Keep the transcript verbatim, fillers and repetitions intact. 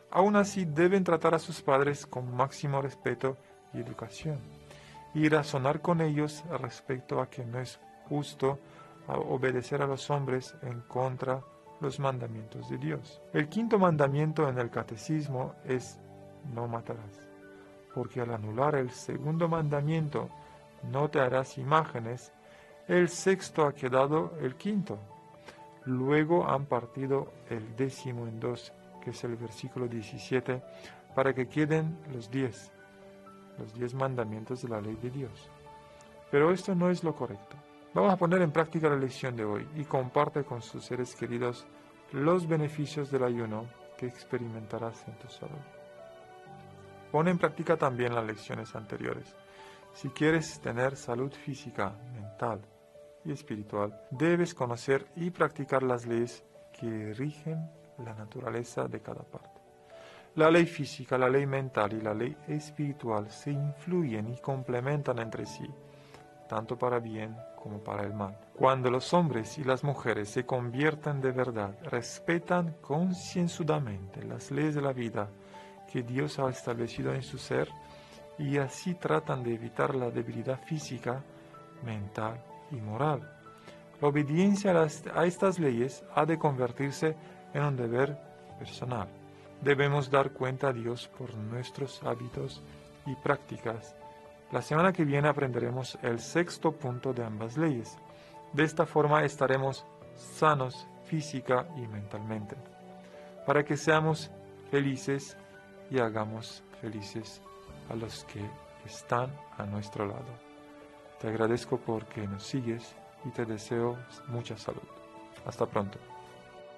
Aún así deben tratar a sus padres con máximo respeto y educación, y razonar con ellos respecto a que no es justo obedecer a los hombres en contra de los mandamientos de Dios. El quinto mandamiento en el catecismo es no matarás, porque al anular el segundo mandamiento, no te harás imágenes, el sexto ha quedado el quinto. Luego han partido el décimo en dos, que es el versículo diecisiete, para que queden los diez, los diez mandamientos de la ley de Dios. Pero esto no es lo correcto. Vamos a poner en práctica la lección de hoy y comparte con sus seres queridos los beneficios del ayuno que experimentarás en tu salud. Pon en práctica también las lecciones anteriores. Si quieres tener salud física, mental y espiritual, debes conocer y practicar las leyes que rigen la naturaleza de cada parte. La ley física, la ley mental y la ley espiritual se influyen y complementan entre sí, tanto para bien como para el mal. Cuando los hombres y las mujeres se convierten de verdad, respetan concienzudamente las leyes de la vida que Dios ha establecido en su ser y así tratan de evitar la debilidad física, mental y moral. La obediencia a, las, a estas leyes ha de convertirse en un deber personal. Debemos dar cuenta a Dios por nuestros hábitos y prácticas. La semana que viene aprenderemos el sexto punto de ambas leyes. De esta forma estaremos sanos física y mentalmente, para que seamos felices y hagamos felices a los que están a nuestro lado. Te agradezco porque nos sigues y te deseo mucha salud. Hasta pronto.